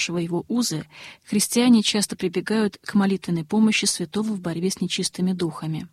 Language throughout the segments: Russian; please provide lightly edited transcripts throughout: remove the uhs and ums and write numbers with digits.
его узы, христиане часто прибегают к молитвенной помощи святого в борьбе с нечистыми духами.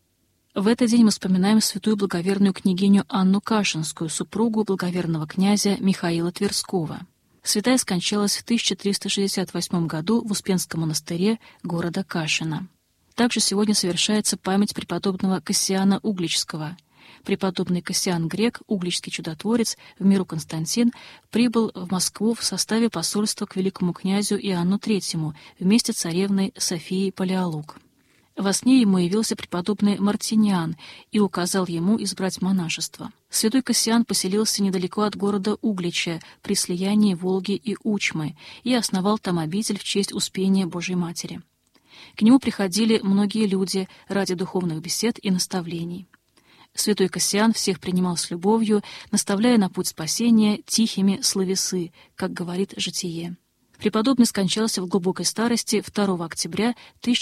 В этот день мы вспоминаем святую благоверную княгиню Анну Кашинскую, супругу благоверного князя Михаила Тверского. Святая скончалась в 1368 году в Успенском монастыре города Кашина. Также сегодня совершается память преподобного Кассиана Угличского. Преподобный Кассиан Грек, угличский чудотворец, в миру Константин, прибыл в Москву в составе посольства к великому князю Иоанну III вместе с царевной Софией Палеолог. Во сне ему явился преподобный Мартиниан и указал ему избрать монашество. Святой Кассиан поселился недалеко от города Углича, при слиянии Волги и Учмы, и основал там обитель в честь Успения Божьей Матери. К нему приходили многие люди ради духовных бесед и наставлений. Святой Кассиан всех принимал с любовью, наставляя на путь спасения тихими словесы, как говорит Житие. Преподобный скончался в глубокой старости 2 октября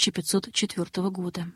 1504 года.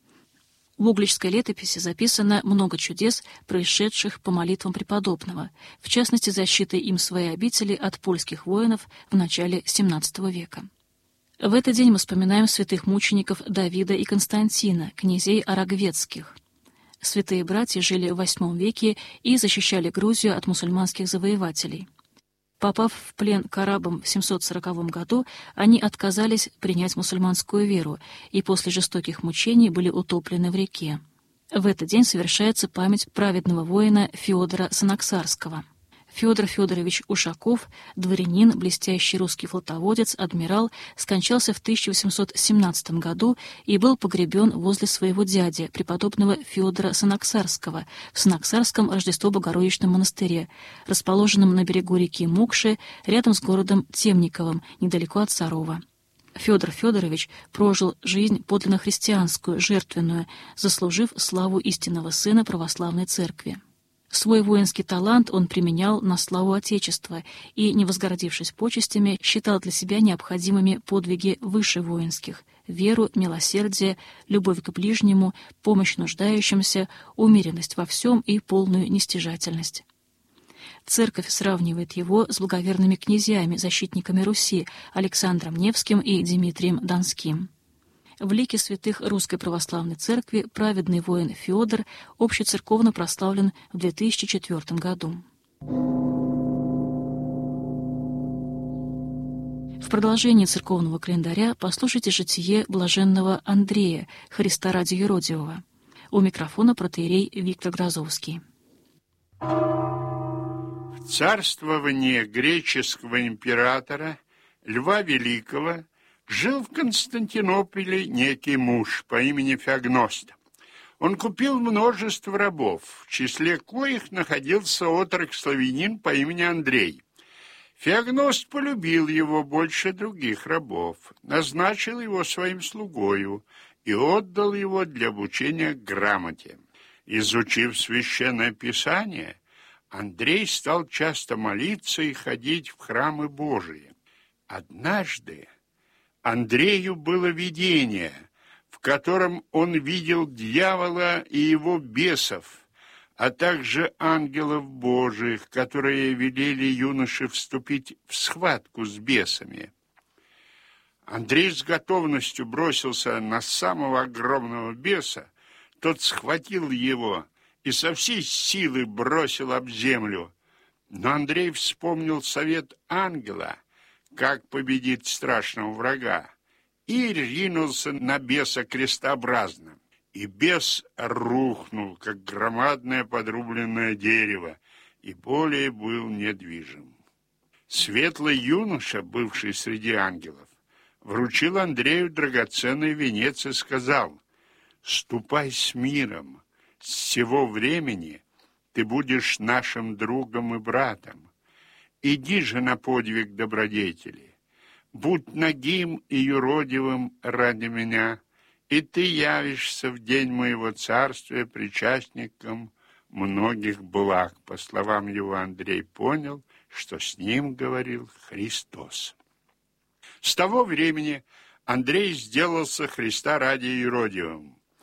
В угличской летописи записано много чудес, происшедших по молитвам преподобного, в частности, защитой им своей обители от польских воинов в начале XVII века. В этот день мы вспоминаем святых мучеников Давида и Константина, князей Арагветских. Святые братья жили в VIII веке и защищали Грузию от мусульманских завоевателей. Попав в плен к арабам в 740 году, они отказались принять мусульманскую веру и после жестоких мучений были утоплены в реке. В этот день совершается память праведного воина Феодора Санаксарского. Федор Федорович Ушаков, дворянин, блестящий русский флотоводец, адмирал, скончался в 1817 году и был погребен возле своего дяди, преподобного Федора Санаксарского, в Санаксарском Рождество-Богородичном монастыре, расположенном на берегу реки Мукши, рядом с городом Темниковым, недалеко от Сарова. Федор Федорович прожил жизнь подлинно христианскую, жертвенную, заслужив славу истинного сына православной церкви. Свой воинский талант он применял на славу Отечества и, не возгордившись почестями, считал для себя необходимыми подвиги выше воинских — веру, милосердие, любовь к ближнему, помощь нуждающимся, умеренность во всем и полную нестяжательность. Церковь сравнивает его с благоверными князьями, защитниками Руси, Александром Невским и Дмитрием Донским. В лике святых Русской Православной Церкви праведный воин Феодор общецерковно прославлен в 2004 году. В продолжении церковного календаря послушайте житие блаженного Андрея, Христа ради юродивого. У микрофона протоиерей Виктор Грозовский. В царствовании греческого императора Льва Великого жил в Константинополе некий муж по имени Феогност. Он купил множество рабов, в числе коих находился отрок-славянин по имени Андрей. Феогност полюбил его больше других рабов, назначил его своим слугою и отдал его для обучения грамоте. Изучив священное писание, Андрей стал часто молиться и ходить в храмы Божии. Однажды Андрею было видение, в котором он видел дьявола и его бесов, а также ангелов Божиих, которые велели юноше вступить в схватку с бесами. Андрей с готовностью бросился на самого огромного беса, тот схватил его и со всей силы бросил об землю. Но Андрей вспомнил совет ангела, как победить страшного врага, и ринулся на беса крестообразно. И бес рухнул, как громадное подрубленное дерево, и более был недвижим. Светлый юноша, бывший среди ангелов, вручил Андрею драгоценный венец и сказал: «Ступай с миром, с сего времени ты будешь нашим другом и братом. Иди же на подвиг добродетели, будь нагим и юродивым ради меня, и ты явишься в день моего царствия причастником многих благ». По словам его, Андрей понял, что с ним говорил Христос. С того времени Андрей сделался Христа ради юродивым.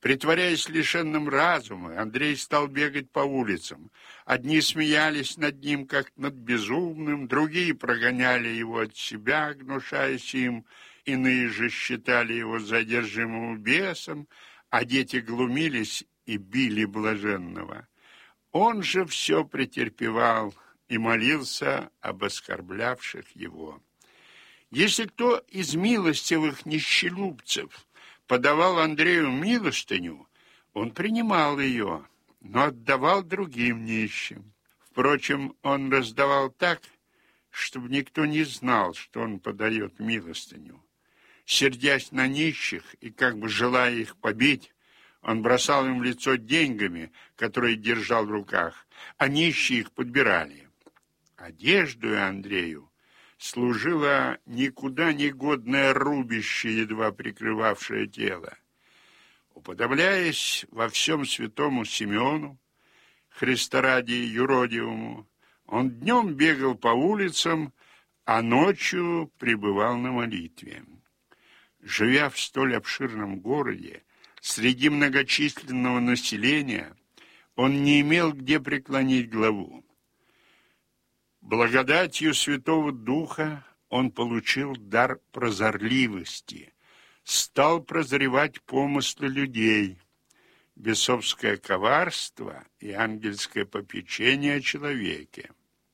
Притворяясь лишенным разума, Андрей стал бегать по улицам. Одни смеялись над ним, как над безумным, другие прогоняли его от себя, гнушаясь им, иные же считали его задержимым бесом, а дети глумились и били блаженного. Он же все претерпевал и молился об оскорблявших его. Если кто из милостивых нищелюбцев подавал Андрею милостыню, он принимал ее, но отдавал другим нищим. Впрочем, он раздавал так, чтобы никто не знал, что он подает милостыню. Сердясь на нищих и как бы желая их побить, он бросал им в лицо деньгами, которые держал в руках, а нищие их подбирали. Одеждою Андрею служило никуда не годное рубище, едва прикрывавшее тело. Уподобляясь во всем святому Симеону, Христа ради юродивому, он днем бегал по улицам, а ночью пребывал на молитве. Живя в столь обширном городе, среди многочисленного населения, он не имел где преклонить главу. Благодатью Святого Духа он получил дар прозорливости, стал прозревать помыслы людей, бесовское коварство и ангельское попечение о человеке.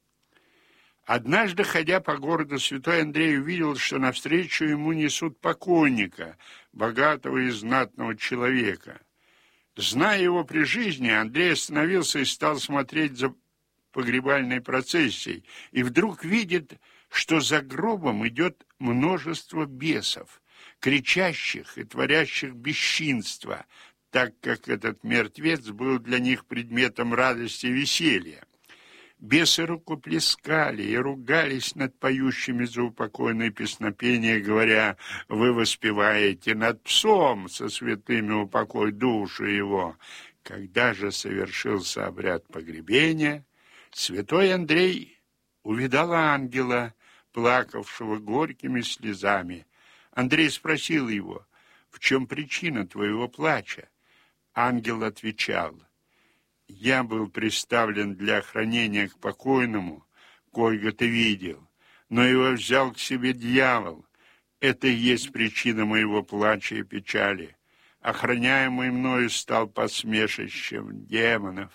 Однажды, ходя по городу, святой Андрей увидел, что навстречу ему несут покойника, богатого и знатного человека. Зная его при жизни, Андрей остановился и стал смотреть за погребальной процессией, и вдруг видит, что за гробом идет множество бесов, кричащих и творящих бесчинство, так как этот мертвец был для них предметом радости и веселья. Бесы рукоплескали и ругались над поющими заупокойные песнопения, говоря: «Вы воспеваете над псом со святыми упокой душу его». Когда же совершился обряд погребения, святой Андрей увидал ангела, плакавшего горькими слезами. Андрей спросил его: «В чем причина твоего плача?» Ангел отвечал: «Я был приставлен для охранения к покойному, коего ты видел, но его взял к себе дьявол. Это и есть причина моего плача и печали. Охраняемый мною стал посмешищем демонов».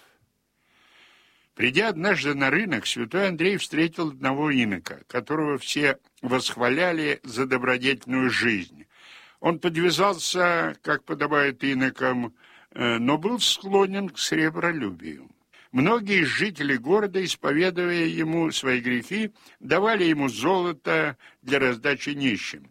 Придя однажды на рынок, святой Андрей встретил одного инока, которого все восхваляли за добродетельную жизнь. Он подвязался, как подобает инокам, но был склонен к сребролюбию. Многие жители города, исповедуя ему свои грехи, давали ему золото для раздачи нищим.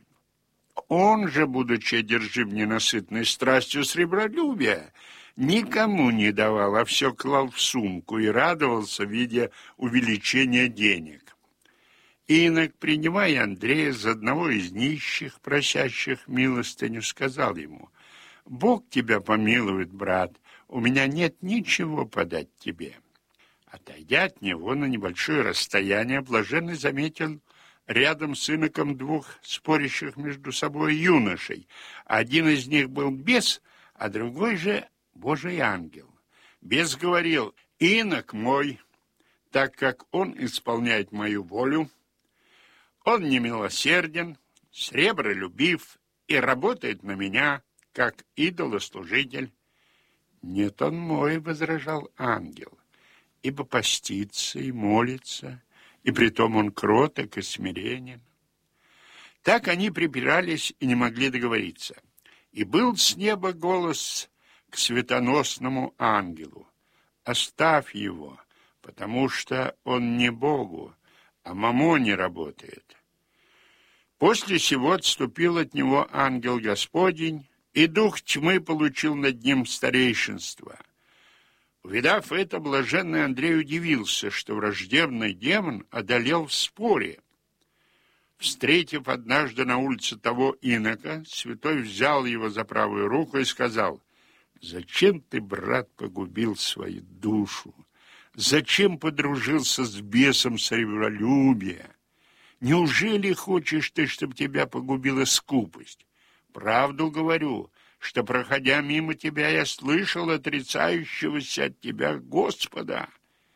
Он же, будучи одержим ненасытной страстью сребролюбия, никому не давал, а все клал в сумку и радовался, видя увеличение денег. Инок, принимая Андрея за одного из нищих, просящих милостыню, сказал ему: «Бог тебя помилует, брат, у меня нет ничего подать тебе». Отойдя от него на небольшое расстояние, блаженный заметил рядом с иноком двух спорящих между собой юношей. Один из них был бес, а другой же Божий ангел. Бес говорил: «Инок мой, так как он исполняет мою волю, он немилосерден, сребролюбив и работает на меня, как идолослужитель». «Нет, он мой», — возражал ангел, «ибо постится и молится, и притом он кроток и смиренен». Так они припирались и не могли договориться. И был с неба голос к светоносному ангелу: «Оставь его, потому что он не Богу, а мамоне работает». После сего отступил от него ангел Господень, и дух тьмы получил над ним старейшинство. Увидав это, блаженный Андрей удивился, что враждебный демон одолел в споре. Встретив однажды на улице того инока, святой взял его за правую руку и сказал: «Зачем ты, брат, погубил свою душу? Зачем подружился с бесом сребролюбия? Неужели хочешь ты, чтобы тебя погубила скупость? Правду говорю, что, проходя мимо тебя, я слышал отрицающегося от тебя Господа».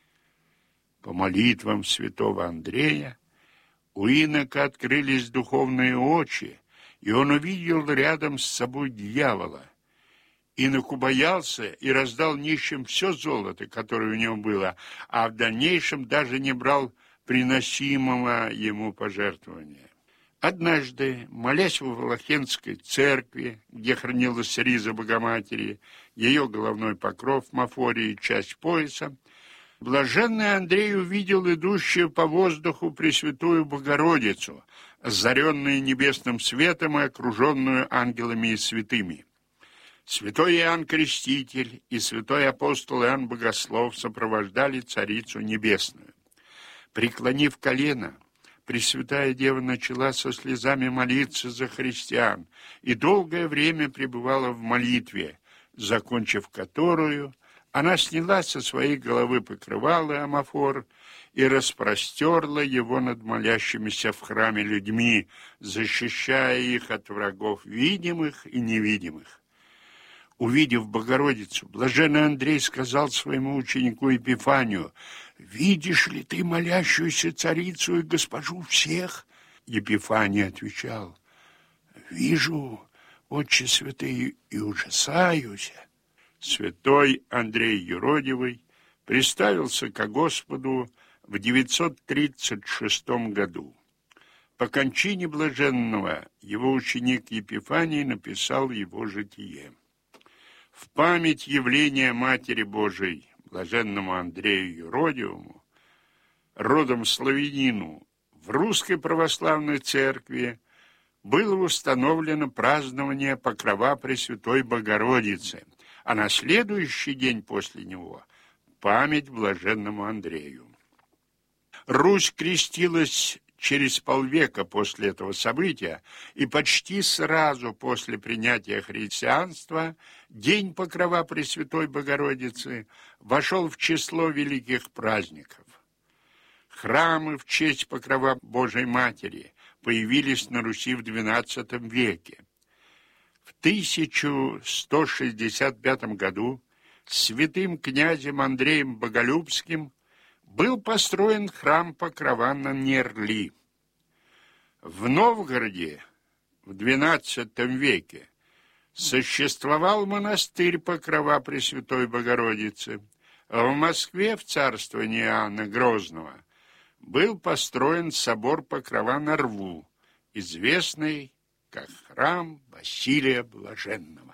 По молитвам святого Андрея у инока открылись духовные очи, и он увидел рядом с собой дьявола. Инок убоялся и раздал нищим все золото, которое у него было, а в дальнейшем даже не брал приносимого ему пожертвования. Однажды, молясь в Валахенской церкви, где хранилась риза Богоматери, ее головной покров, мафория и часть пояса, блаженный Андрей увидел идущую по воздуху Пресвятую Богородицу, озаренную небесным светом и окруженную ангелами и святыми. Святой Иоанн Креститель и святой апостол Иоанн Богослов сопровождали Царицу Небесную. Преклонив колено, Пресвятая Дева начала со слезами молиться за христиан и долгое время пребывала в молитве, закончив которую она сняла со своей головы покрывало амафор и распростерла его над молящимися в храме людьми, защищая их от врагов видимых и невидимых. Увидев Богородицу, блаженный Андрей сказал своему ученику Епифанию: «Видишь ли ты молящуюся царицу и госпожу всех?» Епифаний отвечал: «Вижу, отче святый, и ужасаюсь». Святой Андрей Юродивый приставился ко Господу в 936 году. По кончине блаженного его ученик Епифаний написал его житие. В память явления Матери Божией, блаженному Андрею Юродивому, родом славянину, в Русской Православной Церкви было установлено празднование Покрова Пресвятой Богородицы, а на следующий день после него – память блаженному Андрею. Русь крестилась через полвека после этого события, и почти сразу после принятия христианства День Покрова Пресвятой Богородицы вошел в число великих праздников. Храмы в честь Покрова Божией Матери появились на Руси в XII веке. В 1165 году святым князем Андреем Боголюбским был построен храм Покрова на Нерли. В Новгороде в XII веке существовал монастырь Покрова Пресвятой Богородицы, а в Москве в царствовании Иоанна Грозного был построен собор Покрова на Рву, известный как храм Василия Блаженного.